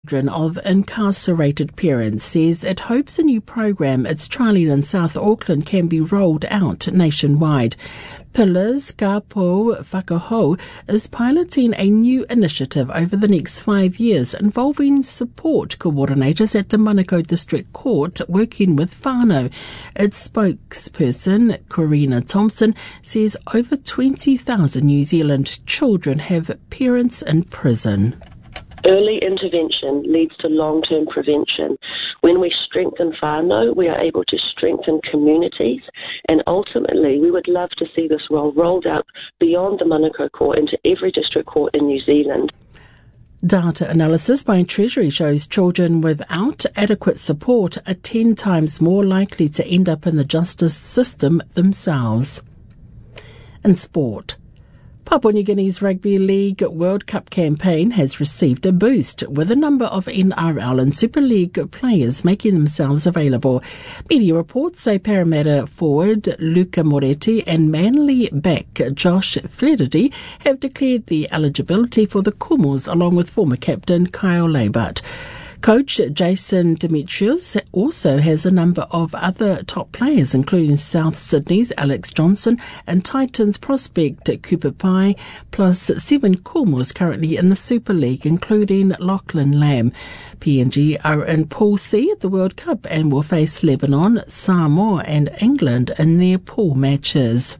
Children of incarcerated parents says it hopes a new program it's trialling in South Auckland can be rolled out nationwide. Pillars Kapo Whakaho is piloting a new initiative over the next 5 years involving support coordinators at the Manukau District Court working with whānau. Its spokesperson, Corina Thompson, says over 20,000 New Zealand children have parents in prison. Early intervention leads to long-term prevention. When we strengthen whānau, we are able to strengthen communities, and ultimately we would love to see this role rolled out beyond the Manukau Court into every district court in New Zealand. Data analysis by Treasury shows children without adequate support are 10 times more likely to end up in the justice system themselves. In sport, Papua New Guinea's Rugby League World Cup campaign has received a boost, with a number of NRL and Super League players making themselves available. Media reports say Parramatta forward Luca Moretti and Manly back Josh Flaherty have declared the eligibility for the Kumals, along with former captain Kyle Labart. Coach Jason Demetrius also has a number of other top players, including South Sydney's Alex Johnson and Titans prospect Cooper Pye, plus 7 Kumals currently in the Super League, including Lachlan Lamb. PNG are in Pool C at the World Cup and will face Lebanon, Samoa and England in their pool matches.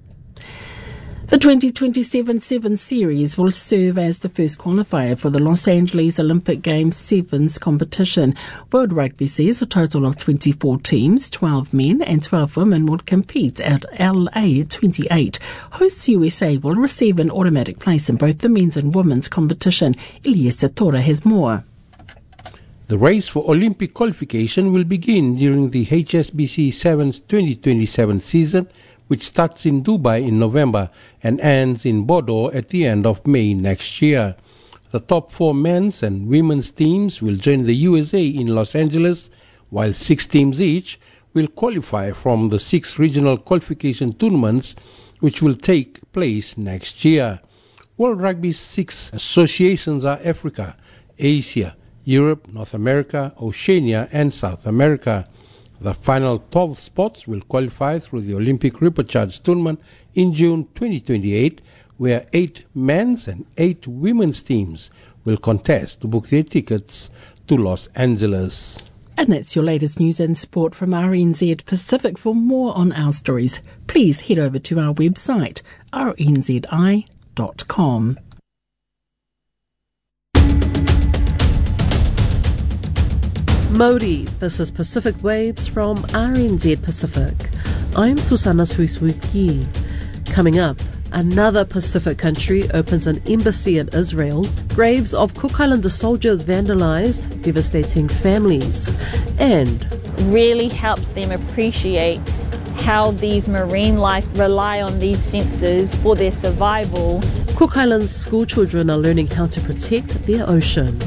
The 2027 Sevens Series will serve as the first qualifier for the Los Angeles Olympic Games Sevens competition. World Rugby says a total of 24 teams, 12 men and 12 women, will compete at LA 28. Hosts USA will receive an automatic place in both the men's and women's competition. Elias Tora has more. The race for Olympic qualification will begin during the HSBC Sevens 2027 season, which starts in Dubai in November and ends in Bordeaux at the end of May next year. The top 4 men's and women's teams will join the USA in Los Angeles, while 6 teams each will qualify from the 6 regional qualification tournaments which will take place next year. World Rugby's 6 associations are Africa, Asia, Europe, North America, Oceania and South America. The final 12 spots will qualify through the Olympic Repechage tournament in June 2028, where 8 men's and 8 women's teams will contest to book their tickets to Los Angeles. And that's your latest news and sport from RNZ Pacific. For more on our stories, please head over to our website, rnzi.com. Mauri, this is Pacific Waves from RNZ Pacific. I'm Susana Suisuki. Coming up, another Pacific country opens an embassy in Israel. Graves of Cook Islander soldiers vandalised, devastating families. And really helps them appreciate how these marine life rely on these sensors for their survival. Cook Islands school children are learning how to protect their ocean.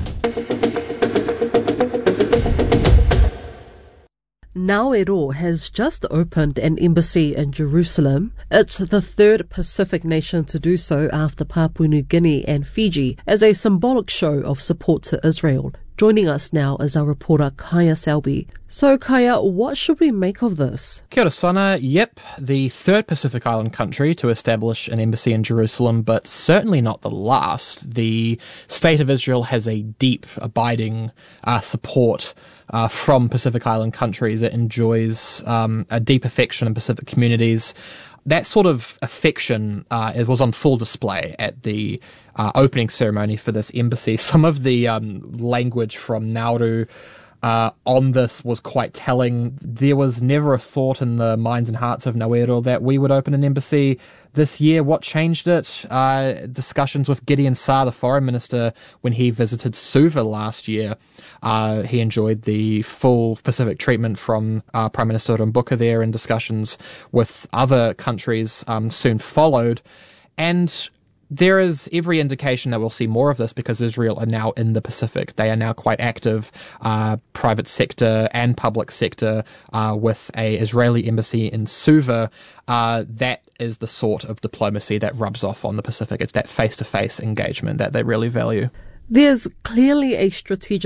Nauru has just opened an embassy in Jerusalem. It's the 3rd Pacific nation to do so after Papua New Guinea and Fiji, as a symbolic show of support to Israel. Joining us now is our reporter Kaya Selby. So Kaya, what should we make of this? Kia ora sana. Yep, the 3rd Pacific Island country to establish an embassy in Jerusalem, but certainly not the last. The State of Israel has a deep, abiding support from Pacific Island countries. It enjoys a deep affection in Pacific communities. That sort of affection it was on full display at the opening ceremony for this embassy. Some of the language from Nauru on this was quite telling. There was never a thought in the minds and hearts of Nauru that we would open an embassy this year. What changed it? Discussions with Gideon Saar, the foreign minister, when he visited Suva last year. He enjoyed the full Pacific treatment from Prime Minister Rambuka there, and discussions with other countries soon followed. And there is every indication that we'll see more of this because Israel are now in the Pacific. They are now quite active, private sector and public sector, with a Israeli embassy in Suva. That is the sort of diplomacy that rubs off on the Pacific. It's that face-to-face engagement that they really value. There's clearly a strategic